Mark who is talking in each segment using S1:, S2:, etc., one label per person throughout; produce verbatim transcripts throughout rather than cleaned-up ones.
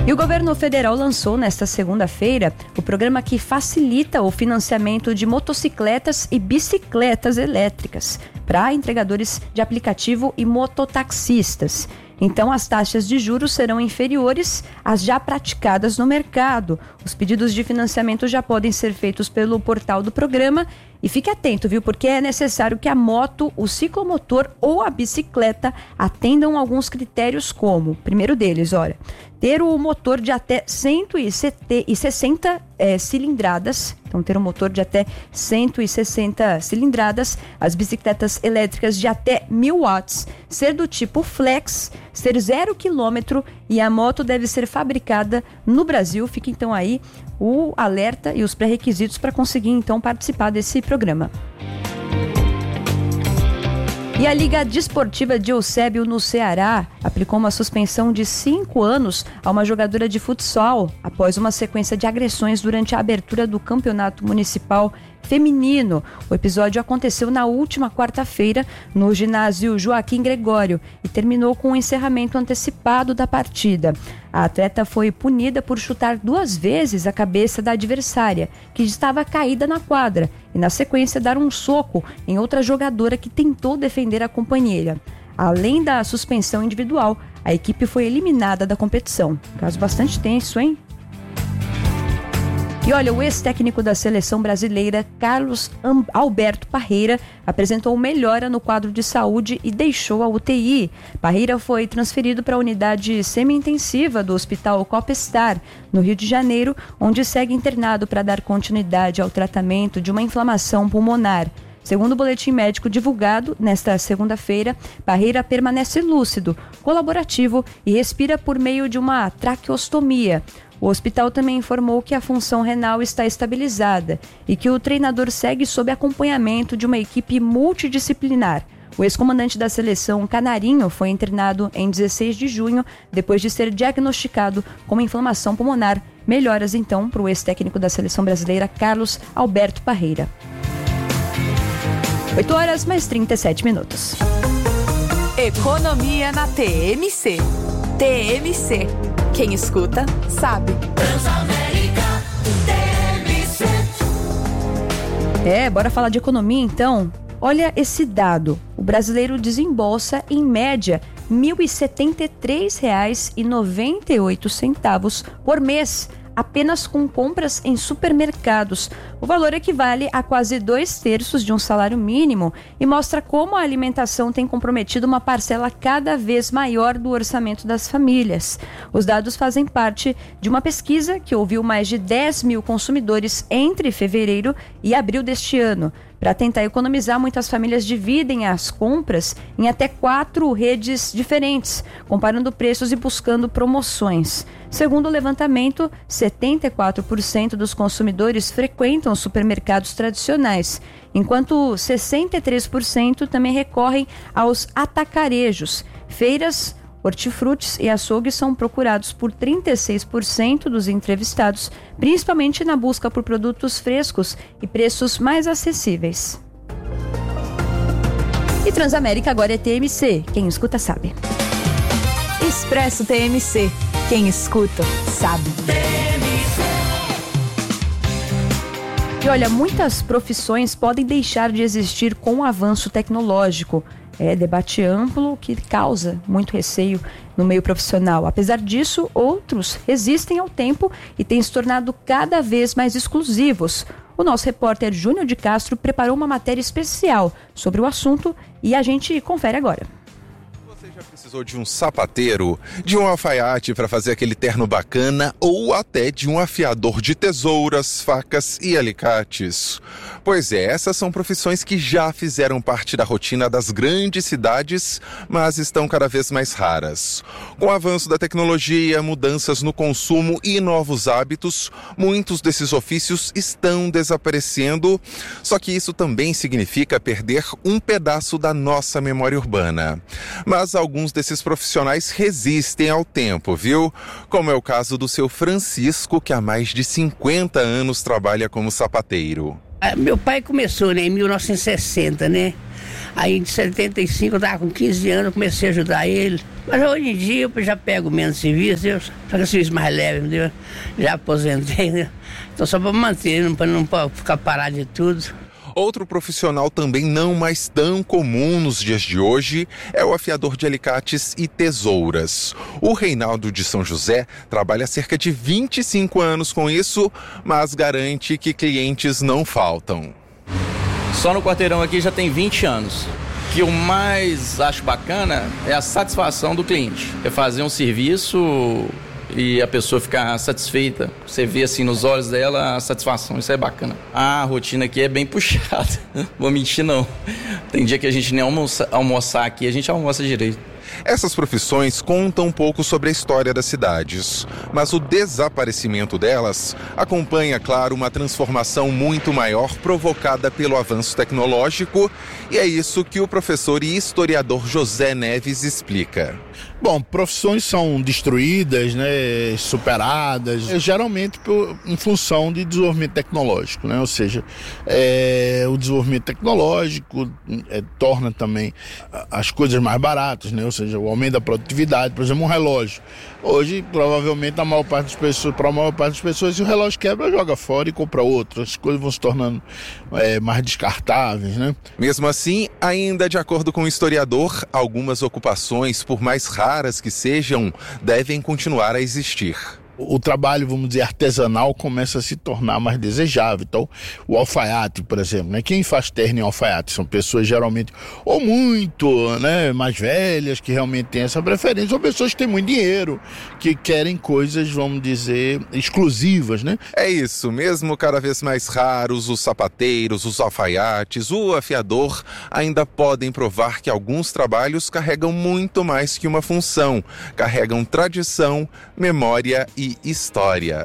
S1: E o governo federal lançou nesta segunda-feira o programa que facilita o financiamento de motocicletas e bicicletas elétricas para entregadores de aplicativo e mototaxistas. Então, as taxas de juros serão inferiores às já praticadas no mercado. Os pedidos de financiamento já podem ser feitos pelo portal do programa. E fique atento, viu? Porque é necessário que a moto, o ciclomotor ou a bicicleta atendam alguns critérios como, primeiro deles, olha, ter o motor de até cento e sessenta é, cilindradas, então ter um motor de até cento e sessenta cilindradas, as bicicletas elétricas de até mil watts, ser do tipo flex, ser zero quilômetro e a moto deve ser fabricada no Brasil. Fica então aí o alerta e os pré-requisitos para conseguir então participar desse programa. E a Liga Desportiva de Eusébio, no Ceará, aplicou uma suspensão de cinco anos a uma jogadora de futsal após uma sequência de agressões durante a abertura do campeonato municipal feminino. O episódio aconteceu na última quarta-feira no ginásio Joaquim Gregório e terminou com o encerramento antecipado da partida. A atleta foi punida por chutar duas vezes a cabeça da adversária, que estava caída na quadra, e na sequência dar um soco em outra jogadora que tentou defender a companheira. Além da suspensão individual, a equipe foi eliminada da competição. Caso bastante tenso, hein? E olha, o ex-técnico da seleção brasileira, Carlos Alberto Parreira, apresentou melhora no quadro de saúde e deixou a U T I. Parreira foi transferido para a unidade semi-intensiva do Hospital Copestar, no Rio de Janeiro, onde segue internado para dar continuidade ao tratamento de uma inflamação pulmonar. Segundo o boletim médico divulgado nesta segunda-feira, Parreira permanece lúcido, colaborativo e respira por meio de uma traqueostomia. O hospital também informou que a função renal está estabilizada e que o treinador segue sob acompanhamento de uma equipe multidisciplinar. O ex-comandante da seleção, Canarinho, foi internado em dezesseis de junho, depois de ser diagnosticado com inflamação pulmonar. Melhoras, então, para o ex-técnico da seleção brasileira, Carlos Alberto Parreira. oito horas mais trinta e sete minutos.
S2: Economia na T M C. T M C. Quem escuta, sabe.
S3: Transamérica, T M C.
S1: É, bora falar de economia então. Olha esse dado. O brasileiro desembolsa, em média, mil e setenta e três reais e noventa e oito centavos por mês, apenas com compras em supermercados. O valor equivale a quase dois terços de um salário mínimo e mostra como a alimentação tem comprometido uma parcela cada vez maior do orçamento das famílias. Os dados fazem parte de uma pesquisa que ouviu mais de dez mil consumidores entre fevereiro e abril deste ano. Para tentar economizar, muitas famílias dividem as compras em até quatro redes diferentes, comparando preços e buscando promoções. Segundo o levantamento, setenta e quatro por cento dos consumidores frequentam supermercados tradicionais, enquanto sessenta e três por cento também recorrem aos atacarejos. Feiras, hortifrutis e açougues são procurados por trinta e seis por cento dos entrevistados, principalmente na busca por produtos frescos e preços mais acessíveis. E Transamérica agora é T M C. Quem escuta sabe.
S2: Expresso T M C. Quem escuta sabe.
S1: E olha, muitas profissões podem deixar de existir com o avanço tecnológico. É debate amplo que causa muito receio no meio profissional. Apesar disso, outros resistem ao tempo e têm se tornado cada vez mais exclusivos. O nosso repórter Júnior de Castro preparou uma matéria especial sobre o assunto e a gente confere agora.
S4: Você já precisou de um sapateiro, de um alfaiate para fazer aquele terno bacana ou até de um afiador de tesouras, facas e alicates? Pois é, essas são profissões que já fizeram parte da rotina das grandes cidades, mas estão cada vez mais raras. Com o avanço da tecnologia, mudanças no consumo e novos hábitos, muitos desses ofícios estão desaparecendo, só que isso também significa perder um pedaço da nossa memória urbana. Mas alguns desses profissionais resistem ao tempo, viu? Como é o caso do seu Francisco, que há mais de cinquenta anos trabalha como sapateiro.
S5: Meu pai começou, né, em mil novecentos e sessenta, né? Aí de setenta e cinco eu tava com quinze anos, eu comecei a ajudar ele. Mas hoje em dia eu já pego menos serviço, eu faço serviço mais leve, entendeu? Já aposentei, né? Então só para manter, para não pra ficar parado de tudo.
S4: Outro profissional também não mais tão comum nos dias de hoje é o afiador de alicates e tesouras. O Reinaldo de São José trabalha há cerca de vinte e cinco anos com isso, mas garante que clientes não faltam.
S6: Só no quarteirão aqui já tem vinte anos. O que eu mais acho bacana é a satisfação do cliente. É fazer um serviço e a pessoa ficar satisfeita. Você vê assim nos olhos dela a satisfação, isso é bacana. A rotina aqui é bem puxada, vou mentir não. Tem dia que a gente nem almoça, almoçar aqui, a gente almoça direito.
S4: Essas profissões contam um pouco sobre a história das cidades, mas o desaparecimento delas acompanha, claro, uma transformação muito maior provocada pelo avanço tecnológico, e é isso que o professor e historiador José Neves explica.
S7: Bom, profissões são destruídas, né, superadas, geralmente por, em função de desenvolvimento tecnológico, né? Ou seja, é, o desenvolvimento tecnológico é, torna também as coisas mais baratas, né? Ou seja, o aumento da produtividade. Por exemplo, um relógio. Hoje, provavelmente, a maior parte das pessoas, para a maior parte das pessoas, se o relógio quebra, joga fora e compra outro. As coisas vão se tornando é, mais descartáveis, né?
S4: Mesmo assim, ainda de acordo com o historiador, algumas ocupações, por mais raras que sejam, devem continuar a existir.
S7: O trabalho, vamos dizer, artesanal começa a se tornar mais desejável. Então, o alfaiate, por exemplo, né? Quem faz terno em alfaiate são pessoas geralmente ou muito, né, mais velhas, que realmente têm essa preferência, ou pessoas que têm muito dinheiro, que querem coisas, vamos dizer, exclusivas, né?
S4: É isso, mesmo cada vez mais raros, os sapateiros, os alfaiates, o afiador ainda podem provar que alguns trabalhos carregam muito mais que uma função, carregam tradição, memória e história.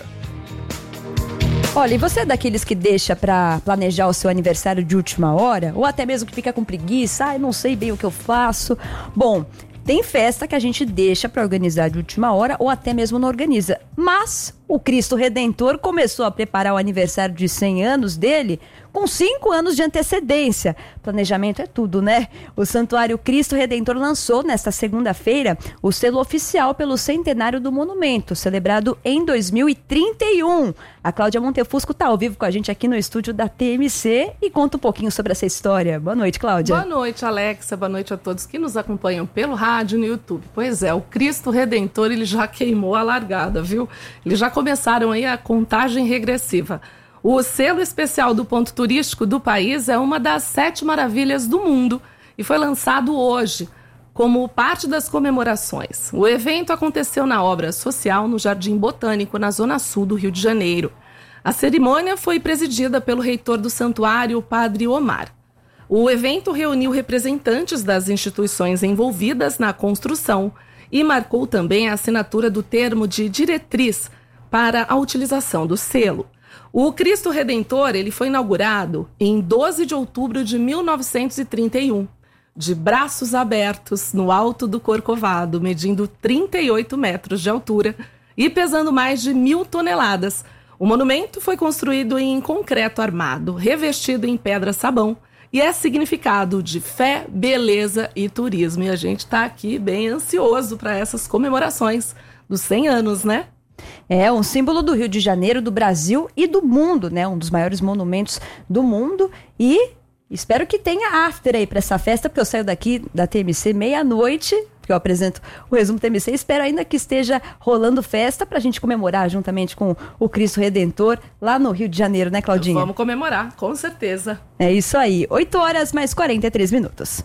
S1: Olha, e você é daqueles que deixa pra planejar o seu aniversário de última hora? Ou até mesmo que fica com preguiça? Ah, eu não sei bem o que eu faço. Bom, tem festa que a gente deixa pra organizar de última hora ou até mesmo não organiza. Mas o Cristo Redentor começou a preparar o aniversário de cem anos dele com cinco anos de antecedência. Planejamento é tudo, né? O Santuário Cristo Redentor lançou nesta segunda-feira o selo oficial pelo centenário do monumento, celebrado em dois mil e trinta e um. A Cláudia Montefusco está ao vivo com a gente aqui no estúdio da T M C e conta um pouquinho sobre essa história. Boa noite, Cláudia.
S8: Boa noite, Alexa. Boa noite a todos que nos acompanham pelo rádio e no YouTube. Pois é, o Cristo Redentor, ele já queimou a largada, viu? Eles já começaram aí a contagem regressiva. O selo especial do ponto turístico do país é uma das sete maravilhas do mundo e foi lançado hoje como parte das comemorações. O evento aconteceu na obra social no Jardim Botânico, na zona sul do Rio de Janeiro. A cerimônia foi presidida pelo reitor do santuário, o padre Omar. O evento reuniu representantes das instituições envolvidas na construção e marcou também a assinatura do termo de diretriz para a utilização do selo. O Cristo Redentor ele foi inaugurado em doze de outubro de mil novecentos e trinta e um, de braços abertos no alto do Corcovado, medindo trinta e oito metros de altura e pesando mais de mil toneladas. O monumento foi construído em concreto armado, revestido em pedra-sabão e é significado de fé, beleza e turismo. E a gente está aqui bem ansioso para essas comemorações dos cem anos, né?
S1: É um símbolo do Rio de Janeiro, do Brasil e do mundo, né? Um dos maiores monumentos do mundo. E espero que tenha after aí para essa festa, porque eu saio daqui da T M C meia-noite, porque eu apresento o resumo T M C. Espero ainda que esteja rolando festa para a gente comemorar juntamente com o Cristo Redentor lá no Rio de Janeiro, né, Claudinha?
S8: Vamos comemorar, com certeza.
S1: É isso aí. oito horas mais quarenta e três minutos.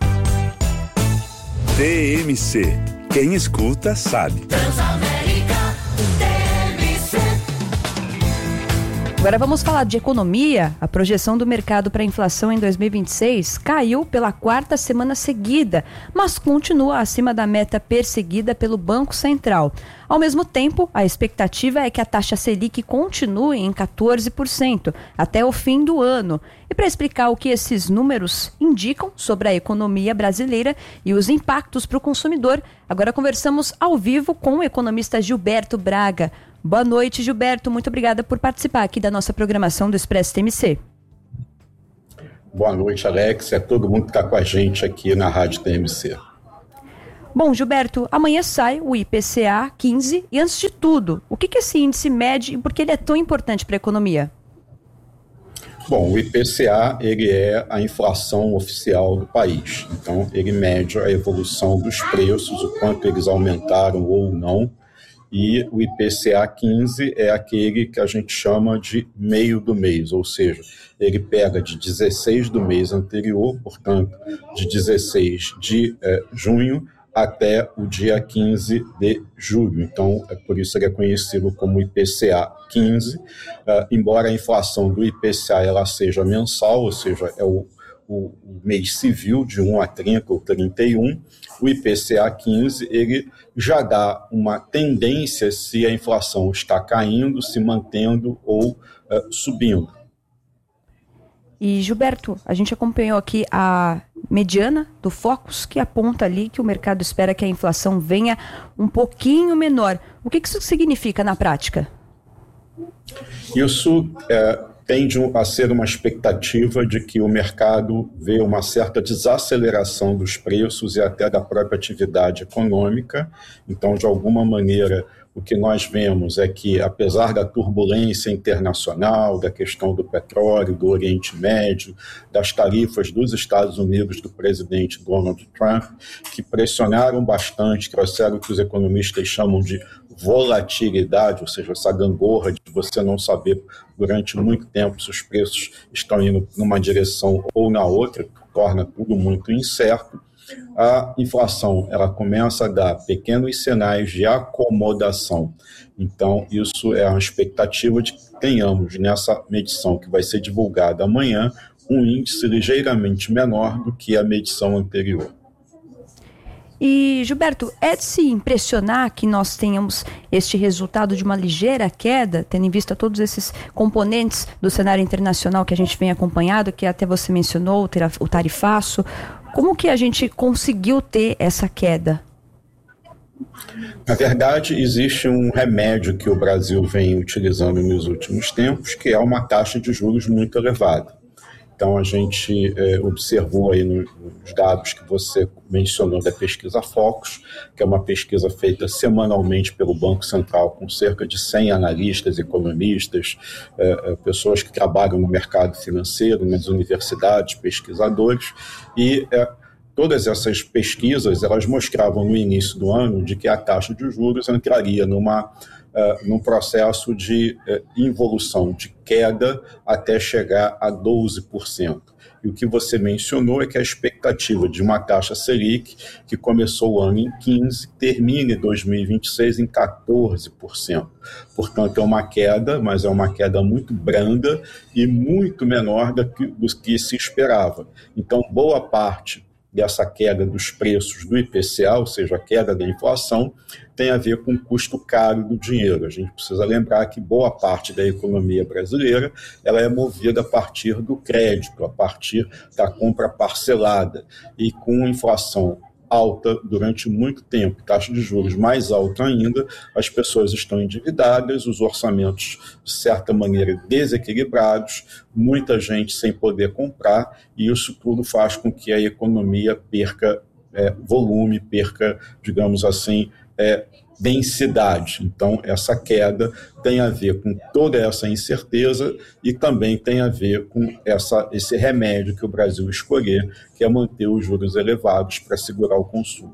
S9: T M C. Quem escuta sabe.
S1: Agora vamos falar de economia. A projeção do mercado para a inflação em dois mil e vinte e seis caiu pela quarta semana seguida, mas continua acima da meta perseguida pelo Banco Central. Ao mesmo tempo, a expectativa é que a taxa Selic continue em quatorze por cento até o fim do ano. E para explicar o que esses números indicam sobre a economia brasileira e os impactos para o consumidor, agora conversamos ao vivo com o economista Gilberto Braga. Boa noite, Gilberto. Muito obrigada por participar aqui da nossa programação do Expresso T M C.
S10: Boa noite, Alex. É todo mundo que está com a gente aqui na Rádio T M C.
S1: Bom, Gilberto, amanhã sai o I P C A quinze e, antes de tudo, o que, que esse índice mede e por que ele é tão importante para a economia?
S10: Bom, o I P C A ele é a inflação oficial do país. Então, ele mede a evolução dos preços, o quanto eles aumentaram ou não. E o I P C A quinze é aquele que a gente chama de meio do mês, ou seja, ele pega de dezesseis do mês anterior, portanto, de dezesseis de eh, junho, até o dia quinze de julho. Então, é por isso ele é conhecido como I P C A quinze, uh, embora a inflação do I P C A ela seja mensal, ou seja, é o, o, o mês civil de um a trinta ou trinta e um, o I P C A quinze ele já dá uma tendência se a inflação está caindo, se mantendo ou uh, subindo.
S1: E, Gilberto, a gente acompanhou aqui a mediana do Focus, que aponta ali que o mercado espera que a inflação venha um pouquinho menor. O que isso significa na prática?
S10: Isso é, tende a ser uma expectativa de que o mercado vê uma certa desaceleração dos preços e até da própria atividade econômica. Então, de alguma maneira, o que nós vemos é que, apesar da turbulência internacional, da questão do petróleo, do Oriente Médio, das tarifas dos Estados Unidos do presidente Donald Trump, que pressionaram bastante, trouxeram o que os economistas chamam de volatilidade, ou seja, essa gangorra de você não saber durante muito tempo se os preços estão indo numa direção ou na outra, que torna tudo muito incerto. A inflação ela começa a dar pequenos sinais de acomodação. Então, isso é uma expectativa de que tenhamos nessa medição que vai ser divulgada amanhã um índice ligeiramente menor do que a medição anterior.
S1: E, Gilberto, é de se impressionar que nós tenhamos este resultado de uma ligeira queda, tendo em vista todos esses componentes do cenário internacional que a gente vem acompanhado, que até você mencionou, o tarifaço. Como que a gente conseguiu ter essa queda?
S10: Na verdade, existe um remédio que o Brasil vem utilizando nos últimos tempos, que é uma taxa de juros muito elevada. Então, a gente é, observou aí nos dados que você mencionou da pesquisa Focus, que é uma pesquisa feita semanalmente pelo Banco Central com cerca de cem analistas, economistas, é, pessoas que trabalham no mercado financeiro, nas universidades, pesquisadores, e é, todas essas pesquisas elas mostravam no início do ano de que a taxa de juros entraria numa Uh, num processo de uh, involução, de queda, até chegar a doze por cento. E o que você mencionou é que a expectativa de uma taxa Selic, que começou o ano em quinze por cento, termine dois mil e vinte e seis em quatorze por cento. Portanto, é uma queda, mas é uma queda muito branda e muito menor do que, do que se esperava. Então, boa parte dessa queda dos preços do I P C A, ou seja, a queda da inflação, tem a ver com o custo caro do dinheiro. A gente precisa lembrar que boa parte da economia brasileira ela é movida a partir do crédito, a partir da compra parcelada. E com inflação alta durante muito tempo, taxa de juros mais alta ainda, as pessoas estão endividadas, os orçamentos, de certa maneira, desequilibrados, muita gente sem poder comprar, e isso tudo faz com que a economia perca é, volume, perca, digamos assim, é, densidade. Então, essa queda tem a ver com toda essa incerteza e também tem a ver com essa, esse remédio que o Brasil escolher, que é manter os juros elevados para segurar o consumo.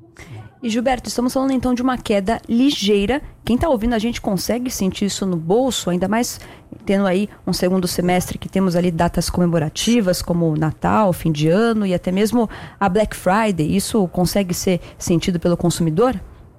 S1: E, Gilberto, estamos falando então de uma queda ligeira. Quem está ouvindo a gente consegue sentir isso no bolso, ainda mais tendo aí um segundo semestre que temos ali datas comemorativas como Natal, fim de ano e até mesmo a Black Friday. Isso consegue ser sentido pelo consumidor?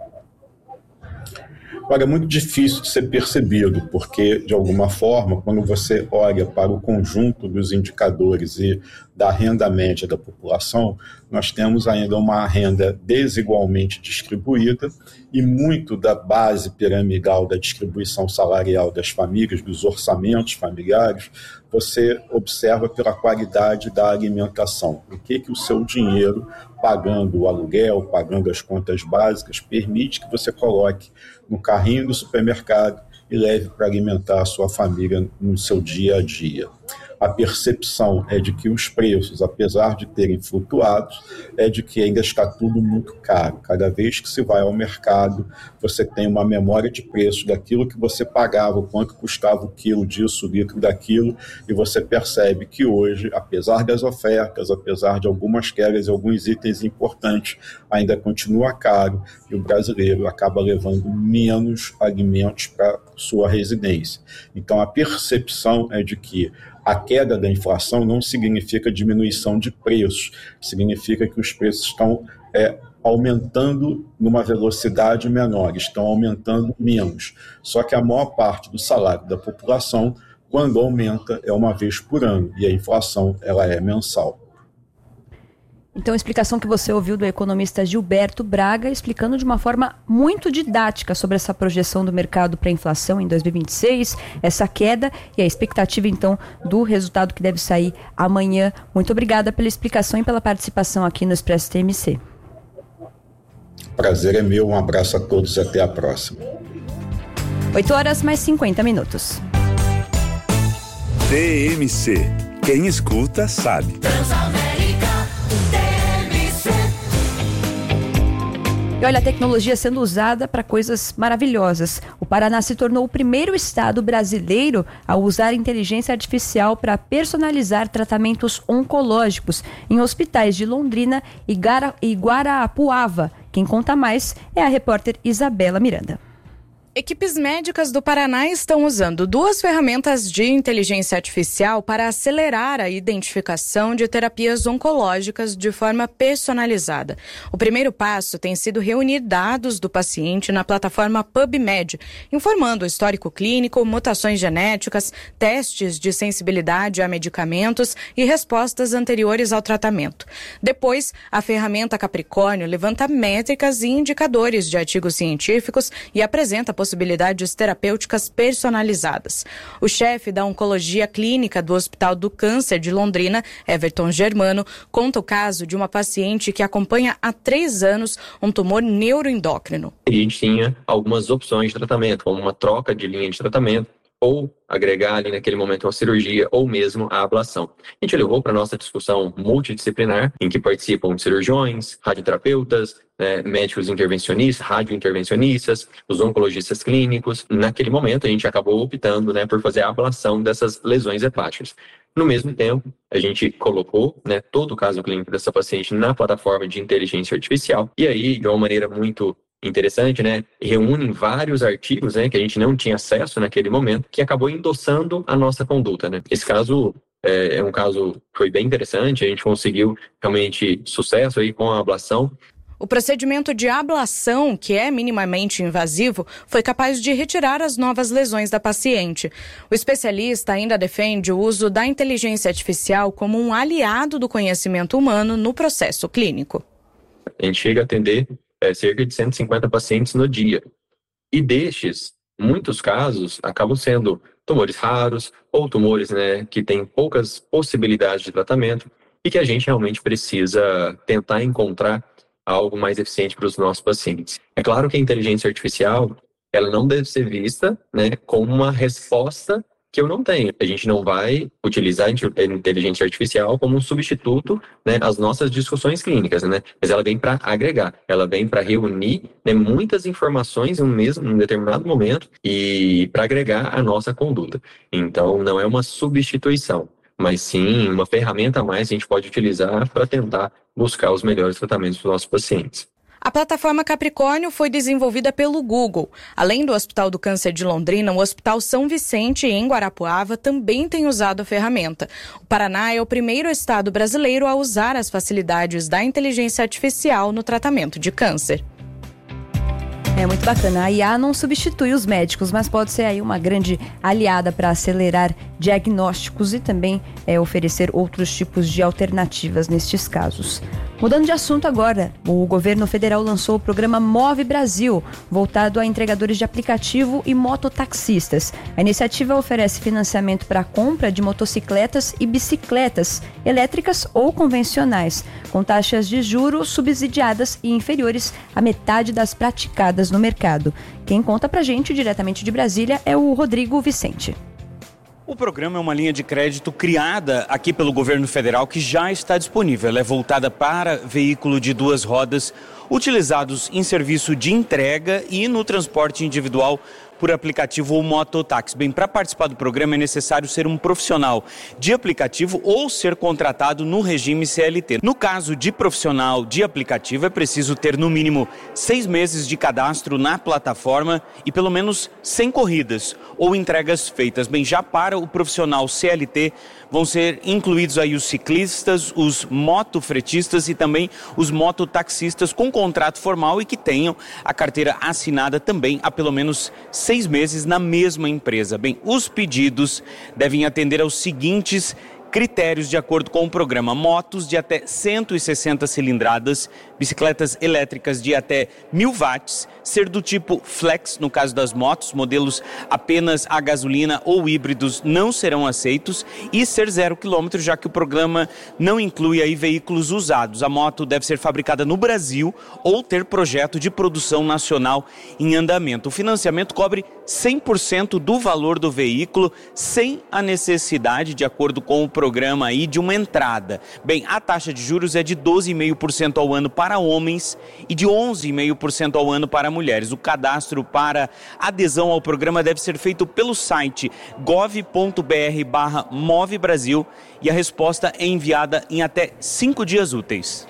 S10: Olha, é muito difícil de ser percebido, porque, de alguma forma, quando você olha para o conjunto dos indicadores e da renda média da população, nós temos ainda uma renda desigualmente distribuída e muito da base piramidal da distribuição salarial das famílias, dos orçamentos familiares, você observa pela qualidade da alimentação. O que que o seu dinheiro, pagando o aluguel, pagando as contas básicas, permite que você coloque no carrinho do supermercado e leve para alimentar a sua família no seu dia a dia. A percepção é de que os preços, apesar de terem flutuado, é de que ainda está tudo muito caro. Cada vez que se vai ao mercado, você tem uma memória de preço daquilo que você pagava, quanto custava o quilo disso, o litro daquilo, e você percebe que hoje, apesar das ofertas, apesar de algumas quedas e alguns itens importantes, ainda continua caro, e o brasileiro acaba levando menos alimentos para sua residência. Então, a percepção é de que a queda da inflação não significa diminuição de preços, significa que os preços estão é, aumentando numa velocidade menor, estão aumentando menos. Só que a maior parte do salário da população, quando aumenta, é uma vez por ano, e a inflação ela é mensal.
S1: Então, a explicação que você ouviu do economista Gilberto Braga, explicando de uma forma muito didática sobre essa projeção do mercado para a inflação em dois mil e vinte e seis, essa queda e a expectativa, então, do resultado que deve sair amanhã. Muito obrigada pela explicação e pela participação aqui no Expresso T M C.
S10: Prazer é meu, um abraço a todos e até a próxima.
S1: oito horas mais cinquenta minutos.
S9: T M C. Quem escuta sabe.
S1: E olha, a tecnologia sendo usada para coisas maravilhosas. O Paraná se tornou o primeiro estado brasileiro a usar inteligência artificial para personalizar tratamentos oncológicos em hospitais de Londrina e, Gara, e Guarapuava. Quem conta mais é a repórter Isabela Miranda.
S11: Equipes médicas do Paraná estão usando duas ferramentas de inteligência artificial para acelerar a identificação de terapias oncológicas de forma personalizada. O primeiro passo tem sido reunir dados do paciente na plataforma PubMed, informando o histórico clínico, mutações genéticas, testes de sensibilidade a medicamentos e respostas anteriores ao tratamento. Depois, a ferramenta Capricórnio levanta métricas e indicadores de artigos científicos e apresenta possibilidades terapêuticas personalizadas. O chefe da Oncologia Clínica do Hospital do Câncer de Londrina, Everton Germano, conta o caso de uma paciente que acompanha há três anos um tumor neuroendócrino.
S12: A gente tinha algumas opções de tratamento, como uma troca de linha de tratamento, ou agregar ali naquele momento uma cirurgia ou mesmo a ablação. A gente levou para a nossa discussão multidisciplinar, em que participam cirurgiões, radioterapeutas, né, médicos intervencionistas, radiointervencionistas, os oncologistas clínicos. Naquele momento a gente acabou optando, né, por fazer a ablação dessas lesões hepáticas. No mesmo tempo, a gente colocou, né, todo o caso clínico dessa paciente na plataforma de inteligência artificial, e aí, de uma maneira muito interessante, né? Reúnem vários artigos, né, que a gente não tinha acesso naquele momento, que acabou endossando a nossa conduta, né? Esse caso é, é um caso que foi bem interessante, a gente conseguiu realmente sucesso aí com a ablação.
S11: O procedimento de ablação, que é minimamente invasivo, foi capaz de retirar as novas lesões da paciente. O especialista ainda defende o uso da inteligência artificial como um aliado do conhecimento humano no processo clínico.
S12: A gente chega a atender É, cerca de cento e cinquenta pacientes no dia. E destes, muitos casos acabam sendo tumores raros ou tumores, né, que têm poucas possibilidades de tratamento e que a gente realmente precisa tentar encontrar algo mais eficiente para os nossos pacientes. É claro que a inteligência artificial ela não deve ser vista, né, como uma resposta que eu não tenho. A gente não vai utilizar a inteligência artificial como um substituto, né, às nossas discussões clínicas, né? Mas ela vem para agregar, ela vem para reunir, né, muitas informações em um mesmo, em um determinado momento e para agregar a nossa conduta. Então, não é uma substituição, mas sim uma ferramenta a mais que a gente pode utilizar para tentar buscar os melhores tratamentos para os nossos pacientes.
S11: A plataforma Capricórnio foi desenvolvida pelo Google. Além do Hospital do Câncer de Londrina, o Hospital São Vicente, em Guarapuava, também tem usado a ferramenta. O Paraná é o primeiro estado brasileiro a usar as facilidades da inteligência artificial no tratamento de câncer.
S1: É muito bacana. A I A não substitui os médicos, mas pode ser aí uma grande aliada para acelerar diagnósticos e também é, oferecer outros tipos de alternativas nestes casos. Mudando de assunto agora, o governo federal lançou o programa Move Brasil, voltado a entregadores de aplicativo e mototaxistas. A iniciativa oferece financiamento para a compra de motocicletas e bicicletas, elétricas ou convencionais, com taxas de juros subsidiadas e inferiores à metade das praticadas no mercado. Quem conta pra gente diretamente de Brasília é o Rodrigo Vicente.
S13: O O programa é uma linha de crédito criada aqui pelo governo federal que já está disponível. Ela é voltada para veículo de duas rodas utilizados em serviço de entrega e no transporte individual por aplicativo ou mototáxi. Bem, para participar do programa é necessário ser um profissional de aplicativo ou ser contratado no regime C L T. No caso de profissional de aplicativo, é preciso ter no mínimo seis meses de cadastro na plataforma e pelo menos cem corridas ou entregas feitas. Bem, já para o profissional C L T, vão ser incluídos aí os ciclistas, os motofretistas e também os mototaxistas com contrato formal e que tenham a carteira assinada também há pelo menos seis meses na mesma empresa. Bem, os pedidos devem atender aos seguintes critérios de acordo com o programa: motos de até cento e sessenta cilindradas, bicicletas elétricas de até mil watts, ser do tipo flex, no caso das motos, modelos apenas a gasolina ou híbridos não serão aceitos, e ser zero quilômetro, já que o programa não inclui aí veículos usados. A moto deve ser fabricada no Brasil ou ter projeto de produção nacional em andamento. O financiamento cobre cem por cento do valor do veículo, sem a necessidade, de acordo com o programa aí, de uma entrada. Bem, a taxa de juros é de doze vírgula cinco por cento ao ano para homens e de onze vírgula cinco por cento ao ano para mulheres. O cadastro para adesão ao programa deve ser feito pelo site gov ponto br barra Move Brasil e a resposta é enviada em até cinco dias úteis.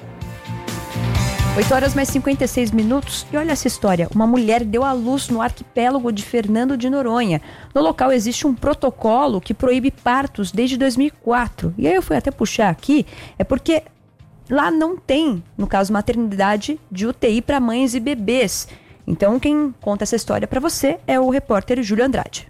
S1: oito horas mais cinquenta e seis minutos e olha essa história. Uma mulher deu à luz no arquipélago de Fernando de Noronha. No local existe um protocolo que proíbe partos desde dois mil e quatro. E aí eu fui até puxar aqui, é porque lá não tem, no caso, maternidade de U T I para mães e bebês. Então quem conta essa história para você é o repórter Júlio Andrade.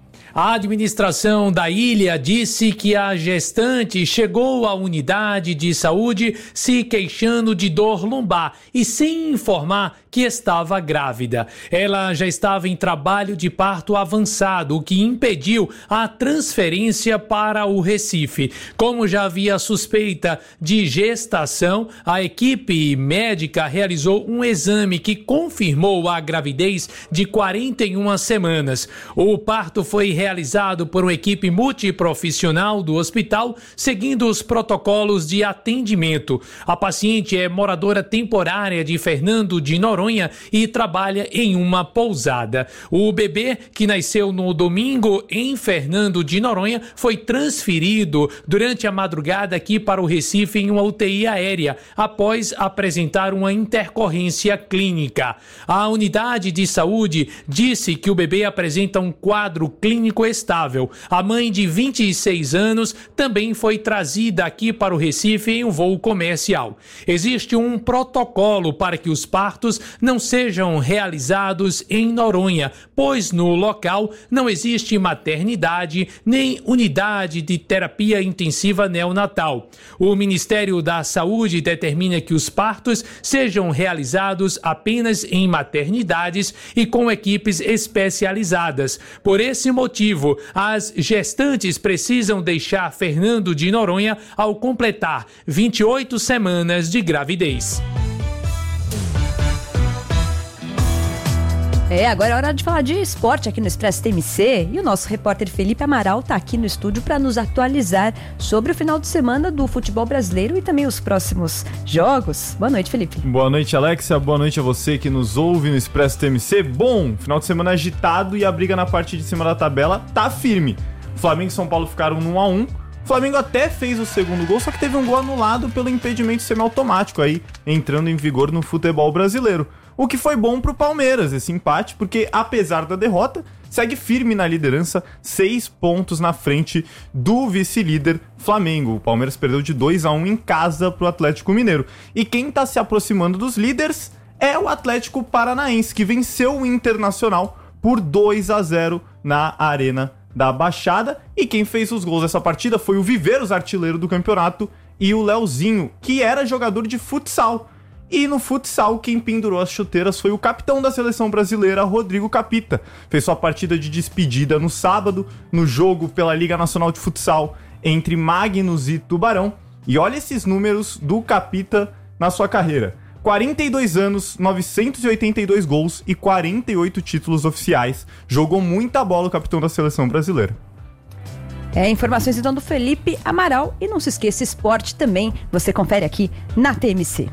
S14: A administração da ilha disse que a gestante chegou à unidade de saúde se queixando de dor lombar e sem informar que estava grávida. Ela já estava em trabalho de parto avançado, o que impediu a transferência para o Recife. Como já havia suspeita de gestação, a equipe médica realizou um exame que confirmou a gravidez de quarenta e uma semanas. O parto foi realizado por uma equipe multiprofissional do hospital, seguindo os protocolos de atendimento. A paciente é moradora temporária de Fernando de Noronha e trabalha em uma pousada. O bebê, que nasceu no domingo em Fernando de Noronha, foi transferido durante a madrugada aqui para o Recife em uma U T I aérea, após apresentar uma intercorrência clínica. A unidade de saúde disse que o bebê apresenta um quadro clínico estável. A mãe, de vinte e seis anos, também foi trazida aqui para o Recife em um voo comercial. Existe um protocolo para que os partos não sejam realizados em Noronha, pois no local não existe maternidade nem unidade de terapia intensiva neonatal. O Ministério da Saúde determina que os partos sejam realizados apenas em maternidades e com equipes especializadas. Por esse motivo, as gestantes precisam deixar Fernando de Noronha ao completar vinte e oito semanas de gravidez.
S1: É, agora é hora de falar de esporte aqui no Expresso T M C e o nosso repórter Felipe Amaral está aqui no estúdio para nos atualizar sobre o final de semana do futebol brasileiro e também os próximos jogos. Boa noite, Felipe.
S15: Boa noite, Alexia. Boa noite a você que nos ouve no Expresso T M C. Bom, final de semana agitado e a briga na parte de cima da tabela tá firme. Flamengo e São Paulo ficaram no um a um. O Flamengo até fez o segundo gol, só que teve um gol anulado pelo impedimento semiautomático aí, entrando em vigor no futebol brasileiro. O que foi bom pro Palmeiras, esse empate, porque apesar da derrota, segue firme na liderança, seis pontos na frente do vice-líder Flamengo. O Palmeiras perdeu de dois a um em casa pro Atlético Mineiro. E quem tá se aproximando dos líderes é o Atlético Paranaense, que venceu o Internacional por dois a zero na Arena da Baixada. E quem fez os gols dessa partida foi o Viveiros, artilheiro do campeonato, e o Leozinho, que era jogador de futsal. E no futsal, quem pendurou as chuteiras foi o capitão da seleção brasileira, Rodrigo Capita. Fez sua partida de despedida no sábado, no jogo pela Liga Nacional de Futsal entre Magnus e Tubarão. E olha esses números do Capita na sua carreira. quarenta e dois anos, novecentos e oitenta e dois gols e quarenta e oito títulos oficiais. Jogou muita bola o capitão da seleção brasileira.
S1: É, informações então do Felipe Amaral. E não se esqueça, esporte também você confere aqui na T M C.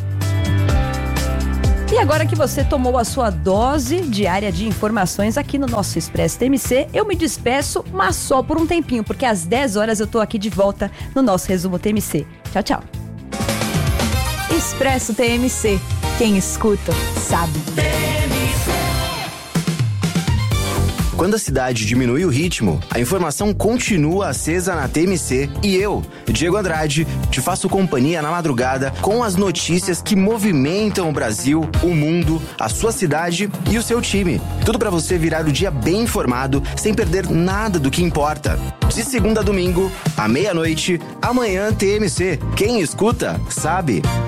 S1: E agora que você tomou a sua dose diária de informações aqui no nosso Expresso T M C, eu me despeço, mas só por um tempinho, porque às dez horas eu tô aqui de volta no nosso Resumo T M C. Tchau, tchau.
S2: Expresso T M C. Quem escuta, sabe.
S16: Quando a cidade diminui o ritmo, a informação continua acesa na T M C e eu, Diego Andrade, te faço companhia na madrugada com as notícias que movimentam o Brasil, o mundo, a sua cidade e o seu time. Tudo para você virar o dia bem informado, sem perder nada do que importa. De segunda a domingo, à meia-noite, amanhã T M C. Quem escuta, sabe.